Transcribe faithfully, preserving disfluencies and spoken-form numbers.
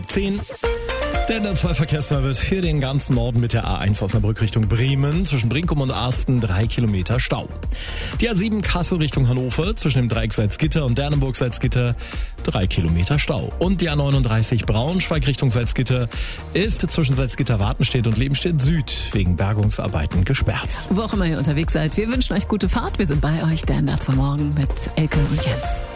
zehn. Der N R zwei Verkehrsservice für den ganzen Norden mit der A eins Osnabrück Richtung Bremen. Zwischen Brinkum und Asten drei Kilometer Stau. Die A sieben Kassel Richtung Hannover zwischen dem Dreieck Salzgitter und Dernenburg Salzgitter drei Kilometer Stau. Und die A neununddreißig Braunschweig Richtung Salzgitter ist zwischen Salzgitter-Wartenstedt und Lebenstedt Süd wegen Bergungsarbeiten gesperrt. Wo auch immer ihr unterwegs seid, wir wünschen euch gute Fahrt. Wir sind bei euch, der N R zwei Morgen mit Elke und Jens.